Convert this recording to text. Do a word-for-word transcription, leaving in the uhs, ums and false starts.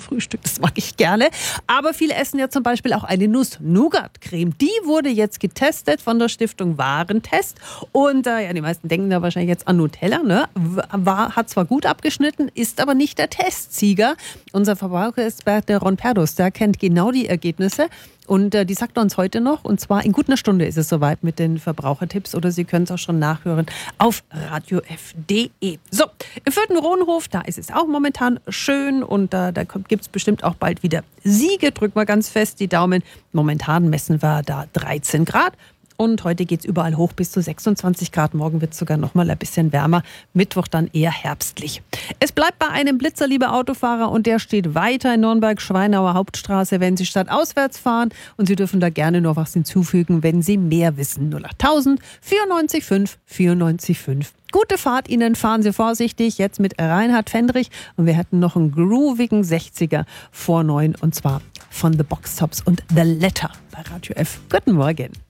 Frühstück, das mag ich gerne. Aber viele essen ja zum Beispiel auch eine Nuss-Nougat-Creme. Die wurde jetzt getestet von der Stiftung Warentest. Und äh, ja, die meisten denken da wahrscheinlich jetzt an Nutella. Ne? War, hat zwar gut abgeschnitten, ist aber nicht der Testsieger. Unser Verbraucherexperte Ron Perdus, der kennt genau die Ergebnisse. Und äh, die sagt er uns heute noch, und zwar in gut einer Stunde ist es soweit mit den Verbrauchertipps, oder Sie können es auch schon nachhören auf radio f punkt d e. So, im vierten Rohnhof, da ist es auch momentan schön und äh, da gibt es bestimmt auch bald wieder Siege. Drücken wir ganz fest die Daumen. Momentan messen wir da dreizehn Grad. Und heute geht es überall hoch bis zu sechsundzwanzig Grad. Morgen wird es sogar noch mal ein bisschen wärmer. Mittwoch dann eher herbstlich. Es bleibt bei einem Blitzer, liebe Autofahrer, und der steht weiter in Nürnberg-Schweinauer Hauptstraße, wenn Sie stadtauswärts fahren. Und Sie dürfen da gerne noch was hinzufügen, wenn Sie mehr wissen. null acht tausend vierundneunzig fünf vierundneunzig fünf. Gute Fahrt Ihnen, fahren Sie vorsichtig. Jetzt mit Reinhard Fendrich. Und wir hätten noch einen groovigen sechziger vor neun. Und zwar von The Box Tops und The Letter bei Radio F. Guten Morgen.